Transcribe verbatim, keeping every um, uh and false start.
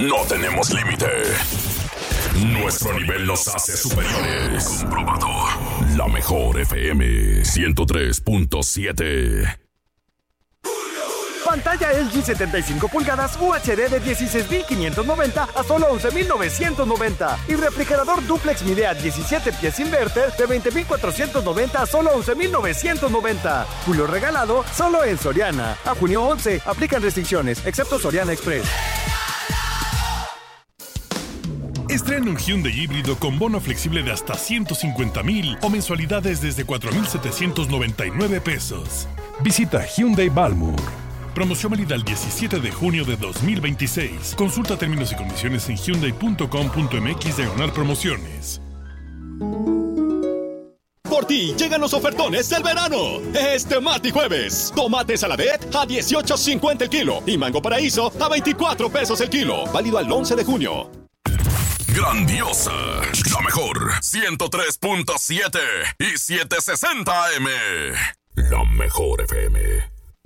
no tenemos límite. Nuestro nivel nos hace superiores. Comprobado. La mejor F M ciento tres punto siete. Pantalla L G setenta y cinco pulgadas U H D de dieciséis mil quinientos noventa a solo once mil novecientos noventa. Y refrigerador duplex Midea diecisiete pies inverter de veinte mil cuatrocientos noventa a solo once mil novecientos noventa. Julio regalado solo en Soriana. A junio once. Aplican restricciones, excepto Soriana Express. Estrena un Hyundai híbrido con bono flexible de hasta ciento cincuenta mil o mensualidades desde cuatro mil setecientos noventa y nueve pesos. Visita Hyundai Balmur. Promoción válida el diecisiete de junio de dos mil veintiséis. Consulta términos y condiciones en hyundai punto com punto m x diagonal promociones. Por ti llegan los ofertones del verano. Este martes y jueves, tomate saladet a dieciocho cincuenta el kilo y mango paraíso a veinticuatro pesos el kilo. Válido al once de junio. Grandiosa, la mejor, ciento tres punto siete y setecientos sesenta A M. La mejor F M.